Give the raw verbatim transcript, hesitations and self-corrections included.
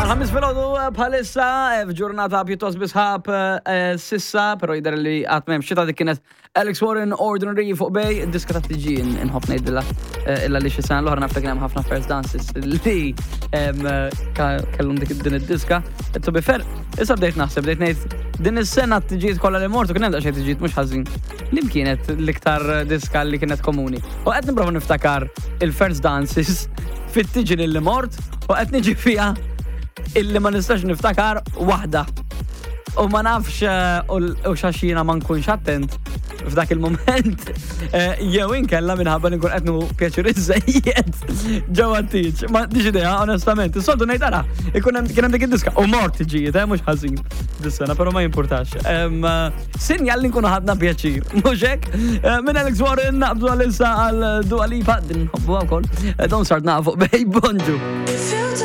Ħamis filgħodu bħalissa f'ġurnata pjuttost bisħab sissa, però jidher li qatt m'hemm xita dik kienet Alex Warren Ordinary fuq bej, id-diska ta' T G inħobb ngħidilha illa li xi sena l-oħra nafta kien hemm ħafna first dances li kellhom dik din id-diska. To be fair, issa bdejt naħseb, bdejt ngħid din is-sena T G kollha li mortu kien hemm daqsxejn T G mhux ħażin. Lim kienet l-iktar diska li kienet komuni. U qed nipprova niftakar il-first dances fit-T G li mort u qed niġi fiha illi ma nistax niftakar waħda. U ma nafx u xaxina ma nkunx attent f'dak il-moment jew inkella minħabba li nkun qed nieħu pjaċir iżejjed ġewwa t-tiġ. Ma m'għandix idea onestament. Is-soltu ngħid ara, ikun hemm kien hemm dik id-diska u mort tiġijiet, mhux ħażin dis-sena, però ma jimpurtax. Sinjal li nkunu ħadna pjaċir, mhux hekk? Minn Alex Warren naqbdu għal issa għal Dua Lipa din nħobbuha wkoll. Don't start now fuq bej Bonju.